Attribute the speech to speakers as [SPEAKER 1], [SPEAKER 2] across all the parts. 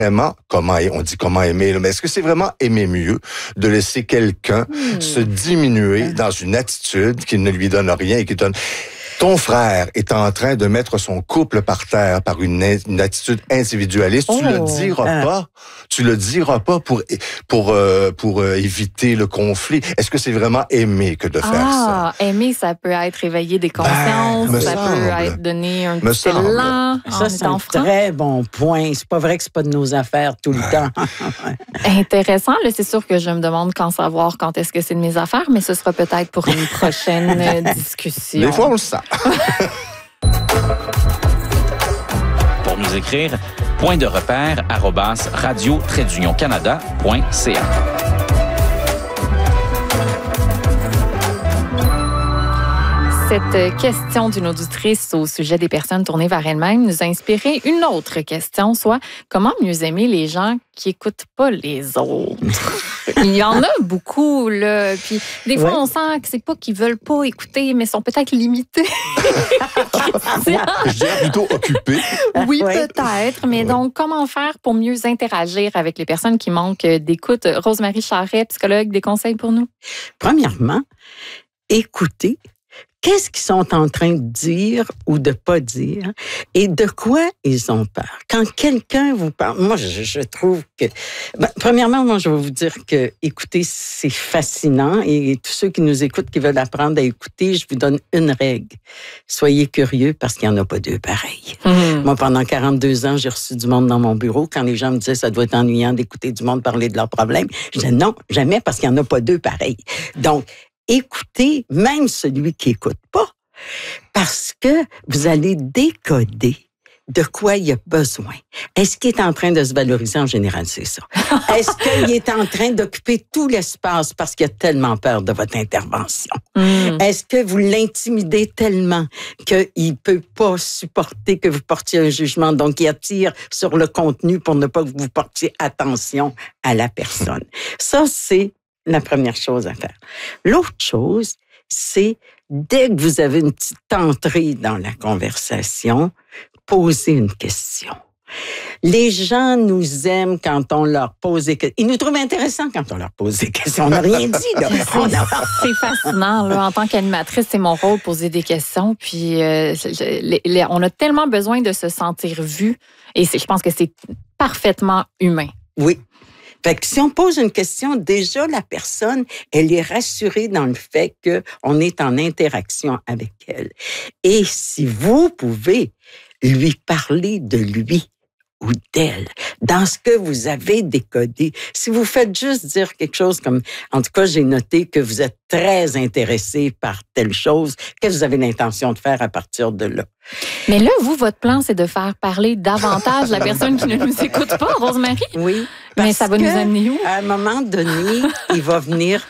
[SPEAKER 1] vraiment on dit comment aimer, là, mais est-ce que c'est vraiment aimer mieux de laisser quelqu'un se diminuer dans une attitude qui ne lui donne rien et qui donne... Ton frère est en train de mettre son couple par terre par une attitude individualiste. Tu le diras pas pour éviter le conflit. Est-ce que c'est vraiment aimer que de faire ça?
[SPEAKER 2] Aimer, ça peut être réveiller des consciences, peut être donner un petit élan.
[SPEAKER 3] Ça, c'est un très bon point. C'est pas vrai que c'est pas de nos affaires tout le temps.
[SPEAKER 2] Intéressant. Là, c'est sûr que je me demande quand est-ce que c'est de mes affaires, mais ce sera peut-être pour une prochaine discussion.
[SPEAKER 1] Des fois, on le sent.
[SPEAKER 4] Pour nous écrire, point-de-repère@radio-canada.ca.
[SPEAKER 2] Cette question d'une auditrice au sujet des personnes tournées vers elles-mêmes nous a inspiré une autre question, soit comment mieux aimer les gens qui n'écoutent pas les autres. Il y en a beaucoup, là. Puis des fois, on sent que c'est pas qu'ils veulent pas écouter, mais sont peut-être limités.
[SPEAKER 1] Je dirais plutôt occupés.
[SPEAKER 2] Oui, peut-être. Mais donc, comment faire pour mieux interagir avec les personnes qui manquent d'écoute? Rose-Marie Charret, psychologue, des conseils pour nous?
[SPEAKER 3] Premièrement, écoutez. Qu'est-ce qu'ils sont en train de dire ou de pas dire et de quoi ils ont peur? Quand quelqu'un vous parle, moi, je trouve que... premièrement, moi, je vais vous dire que écouter, c'est fascinant et tous ceux qui nous écoutent, qui veulent apprendre à écouter, je vous donne une règle. Soyez curieux parce qu'il n'y en a pas deux pareils. Moi, pendant 42 ans, j'ai reçu du monde dans mon bureau. Quand les gens me disaient ça doit être ennuyant d'écouter du monde parler de leurs problèmes, je disais non, jamais parce qu'il n'y en a pas deux pareils. Donc, écoutez même celui qui n'écoute pas, parce que vous allez décoder de quoi il a besoin. Est-ce qu'il est en train de se valoriser? En général, c'est ça. Est-ce qu'il est en train d'occuper tout l'espace parce qu'il a tellement peur de votre intervention? Est-ce que vous l'intimidez tellement qu'il ne peut pas supporter que vous portiez un jugement, donc il attire sur le contenu pour ne pas que vous portiez attention à la personne? Ça, c'est la première chose à faire. L'autre chose, c'est dès que vous avez une petite entrée dans la conversation, posez une question. Les gens nous aiment quand on leur pose des questions. Ils nous trouvent intéressants quand on leur pose des questions. On n'a rien dit, là.
[SPEAKER 2] C'est fascinant, là. En tant qu'animatrice, c'est mon rôle, poser des questions. Puis, on a tellement besoin de se sentir vu. Et je pense que c'est parfaitement humain.
[SPEAKER 3] Oui. Fait que si on pose une question, déjà, la personne, elle est rassurée dans le fait qu'on est en interaction avec elle. Et si vous pouvez lui parler de lui ou d'elle, dans ce que vous avez décodé, si vous faites juste dire quelque chose comme, en tout cas, j'ai noté que vous êtes très intéressé par telle chose, qu'est-ce que vous avez l'intention de faire à partir de là?
[SPEAKER 2] Mais là, vous, votre plan, c'est de faire parler davantage la personne qui ne nous écoute pas, Rose-Marie?
[SPEAKER 3] Oui.
[SPEAKER 2] Mais ça va nous amener où?
[SPEAKER 3] À un moment donné, il va venir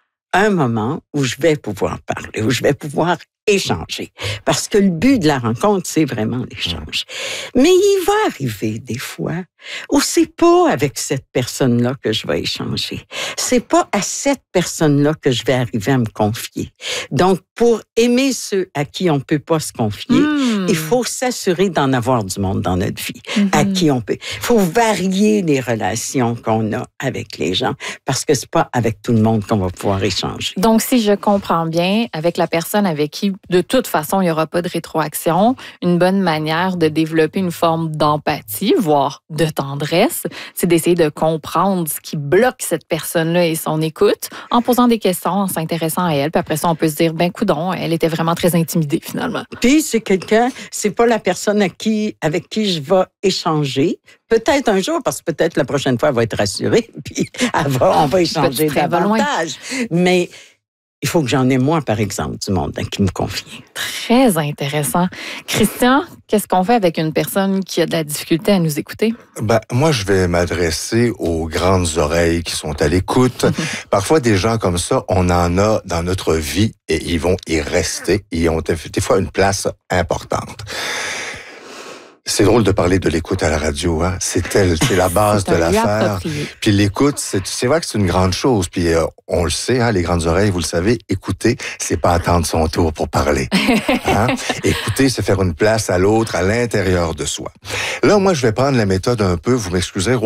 [SPEAKER 3] un moment où je vais pouvoir parler, où je vais pouvoir échanger. Parce que le but de la rencontre, c'est vraiment l'échange. Mais il va arriver des fois où c'est pas avec cette personne-là que je vais échanger. C'est pas à cette personne-là que je vais arriver à me confier. Donc, pour aimer ceux à qui on peut pas se confier, il faut s'assurer d'en avoir du monde dans notre vie, à qui on peut. Il faut varier les relations qu'on a avec les gens, parce que c'est pas avec tout le monde qu'on va pouvoir échanger.
[SPEAKER 2] Donc, si je comprends bien, avec la personne avec qui, de toute façon, il n'y aura pas de rétroaction, une bonne manière de développer une forme d'empathie, voire de tendresse, c'est d'essayer de comprendre ce qui bloque cette personne-là et son écoute, en posant des questions, en s'intéressant à elle. Puis après ça, on peut se dire, ben coudonc, elle était vraiment très intimidée, finalement.
[SPEAKER 3] Puis, c'est pas la personne avec qui je vais échanger. Peut-être un jour, parce que peut-être la prochaine fois, elle va être rassurée, puis on va échanger davantage. Mais il faut que j'en ai moins, par exemple, du monde qui me confie.
[SPEAKER 2] Très intéressant. Christian, qu'est-ce qu'on fait avec une personne qui a de la difficulté à nous écouter?
[SPEAKER 1] Moi, je vais m'adresser aux grandes oreilles qui sont à l'écoute. Parfois, des gens comme ça, on en a dans notre vie et ils vont y rester. Ils ont des fois une place importante. C'est drôle de parler de l'écoute à la radio, hein. C'est la base de l'affaire. Puis l'écoute, c'est vrai que c'est une grande chose. Puis on le sait, hein, les grandes oreilles, vous le savez, écouter, c'est pas attendre son tour pour parler. Hein? Écouter, c'est faire une place à l'autre à l'intérieur de soi. Là, moi, je vais prendre la méthode un peu, vous m'excuserez,